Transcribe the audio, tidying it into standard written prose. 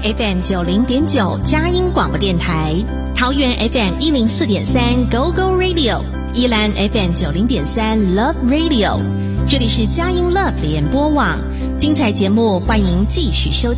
FM 90.9佳音广播电台，桃园 FM 104.3 Go Go Radio， 宜兰 FM 90.3 Love Radio。这里是佳音 Love 联播网，精彩节目欢迎继续收听。